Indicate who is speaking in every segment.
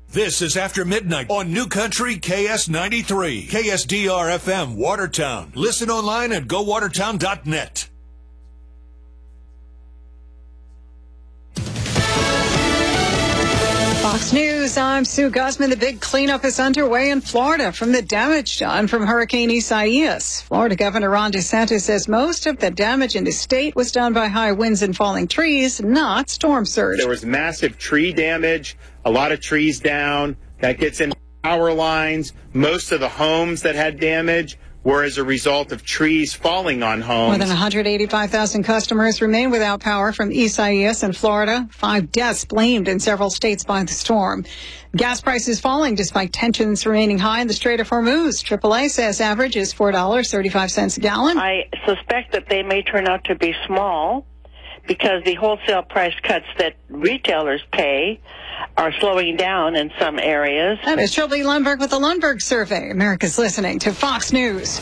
Speaker 1: This is After Midnight on New Country KS93, KSDR-FM, Watertown. Listen online at gowatertown.net.
Speaker 2: Fox News, I'm Sue Guzman. The big cleanup is underway in Florida from the damage done from Hurricane Isaias. Florida Governor Ron DeSantis says most of the damage in the state was done by high winds and falling trees, not storm surge.
Speaker 3: There was massive tree damage, a lot of trees down. That gets in power lines. Most of the homes that had damage were as a result of trees falling on homes.
Speaker 2: More than 185,000 customers remain without power from Isaias in Florida. 5 deaths blamed in several states by the storm. Gas prices falling despite tensions remaining high in the Strait of Hormuz. AAA says average is $4.35 a gallon.
Speaker 4: I suspect that they may turn out to be small because the wholesale price cuts that retailers pay are slowing down in some areas.
Speaker 2: That is Shirley Lundberg with the Lundberg Survey. America's listening to Fox News.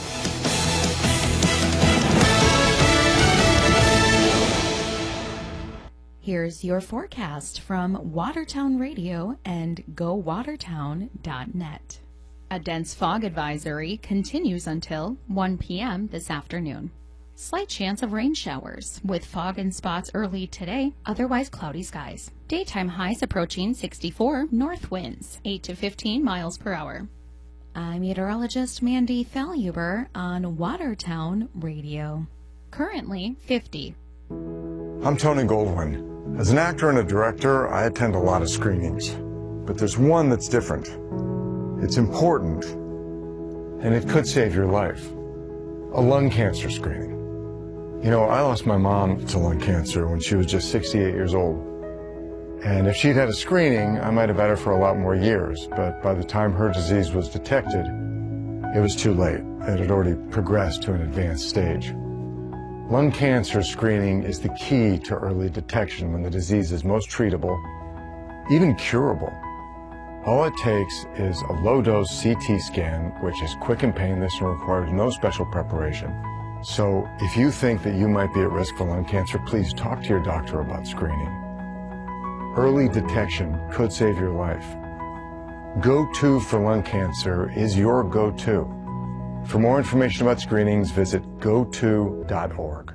Speaker 5: Here's your forecast from Watertown Radio and GoWatertown.net. A dense fog advisory continues until 1 p.m. this afternoon. Slight chance of rain showers, with fog in spots early today, otherwise cloudy skies. Daytime highs approaching 64, north winds, 8 to 15 miles per hour. I'm meteorologist Mandy Falhuber on Watertown Radio. Currently 50.
Speaker 6: I'm Tony Goldwyn. As an actor and a director, I attend a lot of screenings. But there's one that's different. It's important, and it could save your life. A lung cancer screening. You know, I lost my mom to lung cancer when she was just 68 years old. And if she'd had a screening, I might have had her for a lot more years. But by the time her disease was detected, it was too late. It had already progressed to an advanced stage. Lung cancer screening is the key to early detection when the disease is most treatable, even curable. All it takes is a low-dose CT scan, which is quick and painless and requires no special preparation. So if you think that you might be at risk for lung cancer, please talk to your doctor about screening. Early detection could save your life. Go-To for lung cancer is your go-to. For more information about screenings, visit goto.org.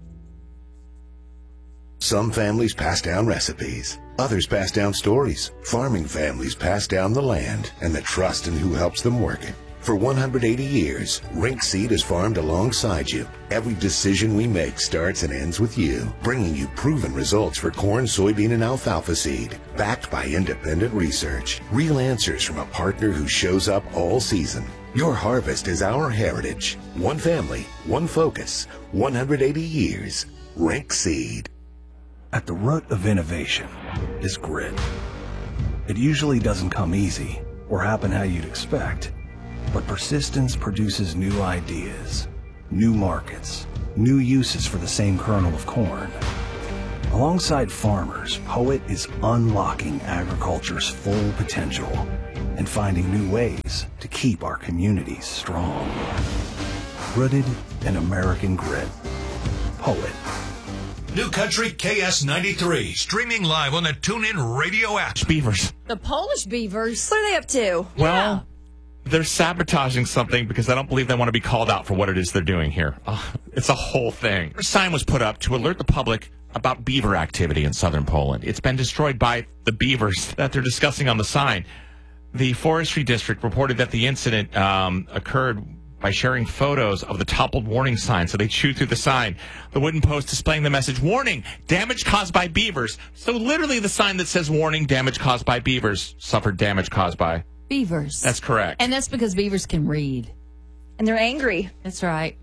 Speaker 7: Some families pass down recipes. Others pass down stories. Farming families pass down the land and the trust in who helps them work it. For 180 years, Rink Seed has farmed alongside you. Every decision we make starts and ends with you, bringing you proven results for corn, soybean, and alfalfa seed, backed by independent research. Real answers from a partner who shows up all season. Your harvest is our heritage. One family, one focus, 180 years. Rink Seed.
Speaker 8: At the root of innovation is grit. It usually doesn't come easy or happen how you'd expect. But persistence produces new ideas, new markets, new uses for the same kernel of corn. Alongside farmers, Poet is unlocking agriculture's full potential and finding new ways to keep our communities strong. Rooted in American grit. Poet.
Speaker 1: New Country KS93, streaming live on the TuneIn Radio app.
Speaker 9: Beavers.
Speaker 10: The Polish Beavers.
Speaker 11: What are they up to?
Speaker 9: Well, they're sabotaging something because I don't believe they want to be called out for what it is they're doing here. It's a whole thing. A sign was put up to alert the public about beaver activity in southern Poland. It's been destroyed by the beavers that they're discussing on the sign. The forestry district reported that the incident occurred by sharing photos of the toppled warning sign. So they chewed through the sign. The wooden post displaying the message, warning, damage caused by beavers. So literally the sign that says warning, damage caused by beavers, suffered damage caused by
Speaker 10: beavers.
Speaker 9: That's correct.
Speaker 10: And that's because beavers can read.
Speaker 11: And they're angry.
Speaker 10: That's right.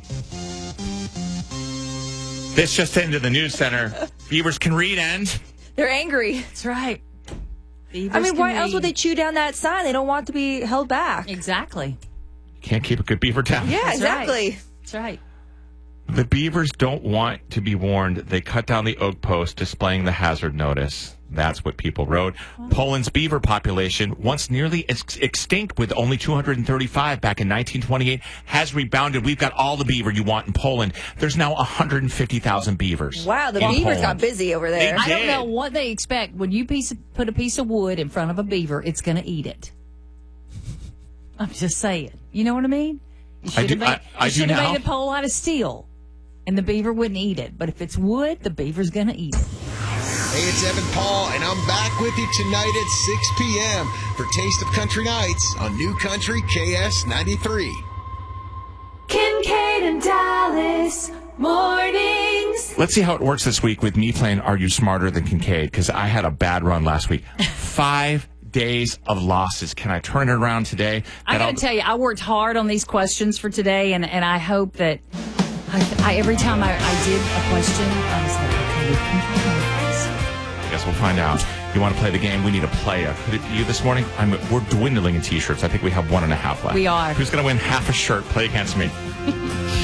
Speaker 9: This just into the news center. Beavers can read and
Speaker 11: they're angry.
Speaker 10: That's right. Beavers
Speaker 11: I mean, why else would they chew down that sign? They don't want to be held back.
Speaker 10: Exactly.
Speaker 9: Can't keep a good beaver down.
Speaker 11: Yeah,
Speaker 10: That's
Speaker 11: exactly.
Speaker 10: Right. That's right.
Speaker 9: The beavers don't want to be warned. They cut down the oak post displaying the hazard notice. That's what people wrote. Poland's beaver population, once nearly extinct with only 235 back in 1928, has rebounded. We've got all the beaver you want in Poland. There's now 150,000 beavers.
Speaker 11: Wow, the beavers
Speaker 9: Poland.
Speaker 11: got busy over there.
Speaker 10: I don't know what they expect. When you put a piece of wood in front of a beaver, it's going to eat it. I'm just saying. You know what I mean? You should have made a pole out of steel, and the beaver wouldn't eat it. But if it's wood, the beaver's going to eat it.
Speaker 12: Hey, it's Evan Paul, and I'm back with you tonight at 6 p.m. for Taste of Country Nights on New Country KS93.
Speaker 13: Kincaid and Dallas mornings.
Speaker 9: Let's see how it works this week with me playing Are You Smarter Than Kincaid? Because I had a bad run last week. 5 days of losses. Can I turn it around today?
Speaker 10: I got to tell you, I worked hard on these questions for today, and I hope that every time I did a question, I was like, okay, you can play this.
Speaker 9: I guess we'll find out. You want to play the game? We need a player. You this morning? We're dwindling in T-shirts. I think we have 1.5 left.
Speaker 10: We are.
Speaker 9: Who's going to win half a shirt? Play against me.